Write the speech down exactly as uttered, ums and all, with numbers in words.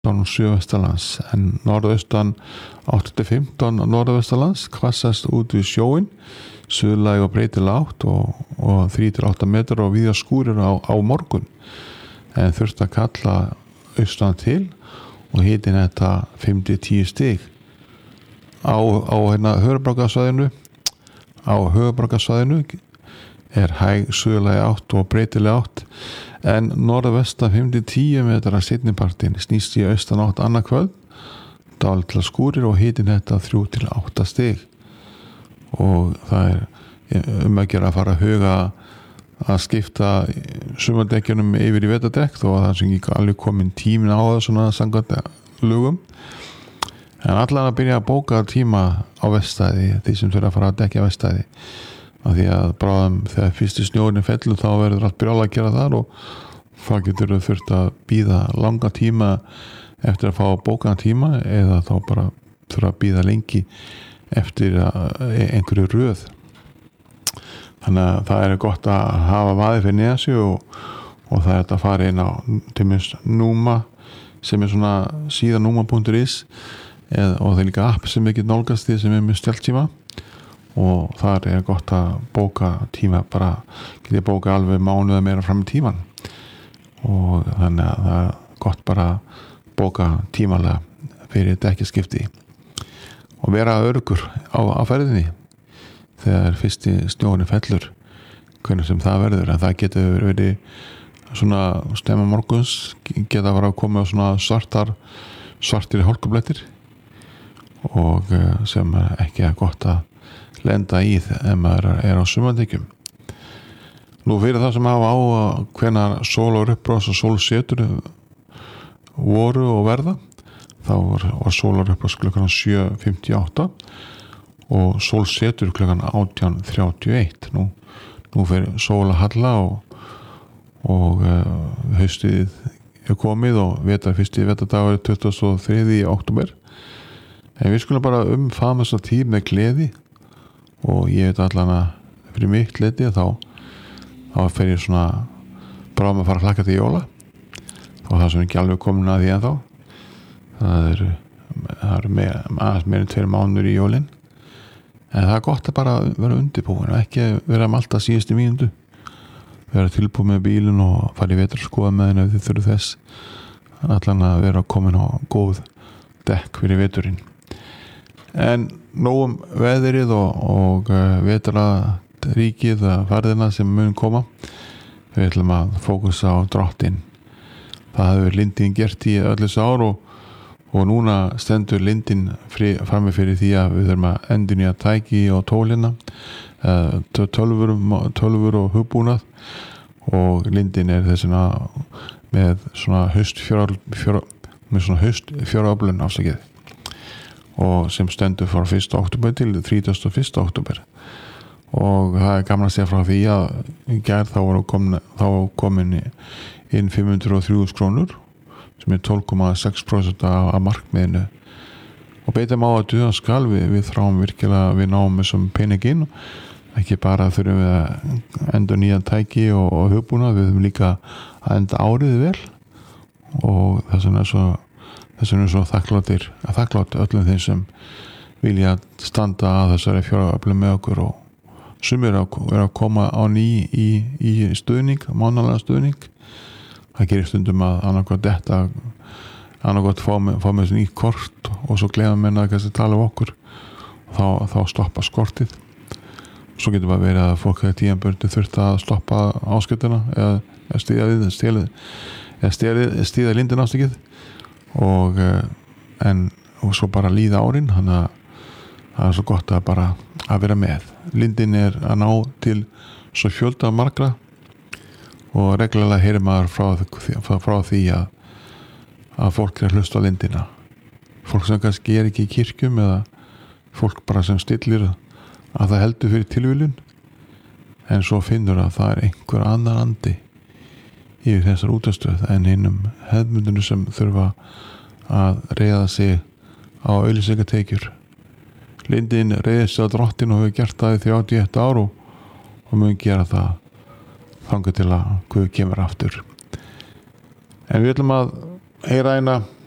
og suðvestanlands en norðaustan átta til fimmtán norðvestanlands hvassast út við sjóinn suðlæg og breytileg átt og, og þrír til átta metrar og víða skúrir á, á morgun en þurft að kalla austan til og hitin þetta fimm til tíu stig á, á hérna höfuðborgarsvæðinu á höfuðborgarsvæðinu er hæg suðlæg átt og breytileg átt en norðvestan fimm til tíu metrar seinnipartinn snýst í austan átt annað kvöld dálitlar skúrir og hitin þetta þrjú til átta stig og það er um að gera að fara að huga að skipta sumardekkjunum yfir í vetardekk þó að það sem ekki alveg komin tímin á það svona samkvæmt lögum en allan að byrja að bóka tíma á vestæði því sem þurfa að fara að dekja vestæði af því að bráðum þegar fyrsti snjórinn fellur þá verður allt brjála að gera þar og þá getur þau þurft að bíða langa tíma eftir að fá bókaðan tíma eða þá bara þurfa að bíða lengi eftir einhverju röð þannig að það er gott að hafa vaði fyrir neða sig og, og það er þetta að fara inn á til minnst Núma sem er svona síðan núma punktur is eða, og það er líka app sem ekki nálgast því sem er með stjálftíma og þar er gott að bóka tíma bara, get ég bóka alveg mánuða meira fram í tíman og þannig að það er gott bara að bóka tímalega fyrir dekkjaskipti og vera öruggur á, á ferðinni þegar fyrsti snjórinn fellur hvernig sem það verður en það getur verið svona stemma morguns geta verið að koma svona svartar svartir hálkublettir og sem er ekki að gott að lenda í ef maður er á sumardekkjum nú fyrir það sem hafa á að hvenær sól og uppbrás og sól setur voru og verða þá var, var sólar uppbrás klukkan sjö fimmtíu og átta og sól setur klukkan átján þrjátíu og eitt nú, nú fyrir sól að halla og, og uh, haustið er komið og vetar fyrsti vetardagur er tuttugasta og þriðja október en við skulum bara umfaðma þessa tíð með gleði og ég veit allan að fyrir mitt leiti þá þá fer ég svona bráðum að fara að hlakka til jóla og það sem ekki alveg komin að því en þá það eru það eru meira, aðeins meira en tveir mánuður í jólin en það er gott að bara vera undirbúin og ekki vera að malta síðustu mínútu vera tilbúin með bílun og fara í vetrarskoða með henni ef þið þurfið þess allan að vera komin á góð dekk fyrir veturinn en nógum veðrið og, og uh, vetraríkið að farðina sem mun koma við ætlum að fókusa á drottinn það hefur lindin gert í öll þessu ár og, og núna stendur lindin frammi fyrir því að við þurfum að endurnýja tæki og tólina uh, tölvur, tölvur og hugbúnað og lindin er þessuna með svona haust fjóra, fjóra, með svona haust fjóra öflun afsakið og sem stendur frá fyrsta október til þrítugasta og fyrsta október og það er gaman að segja frá því að í gær þá voru komin, þá komin inn fimm hundruð og þrjú þúsund krónur sem er tólf komma sex prósent af markmiðinu og beitum á að duða skal við, við þráum virkilega við náum þessum peningin ekki bara þurfum við að enda nýja tæki og, og hugbúna við þurfum líka að enda árið vel og þess vegna er svo þess vegna er svo þakkláttir að þakklátt öllum þeim sem vilja standa að þessari fjóraöflum með okkur og sumir er að koma á ný í, í stuðning, mánalega stuðning það gerir stundum að annarkvæmt þetta annarkvæmt fá með, fá með nýtt kort og svo glefa menna að kannski tala um okkur þá, þá stoppa skortið svo getur bara verið að fólk að tíðanbörni þurft að stoppa áskjöldina eða stíða við eða stíða lindin ástíkið og en og svo bara líða árin þannig að það er svo gott að bara að vera með lindin er að ná til svo fjölda margra og reglulega heyrir maður frá, frá, frá því að að fólk er að hlusta á lindina fólk sem kannski er ekki í kirkjum eða fólk bara sem stillir að það heldur fyrir tilviljun en svo finnur að það er einhver annar andi yfir þessar útastöð en hinnum hefðmundinu sem þurfa að reiða sig á auglýsingatekjur. Lindin reiðir sig á drottin og hefur gert það í þrjátíu og eitt ár og, og mun gera það þangað til að Guð kemur aftur. En við ætlum að heyra eina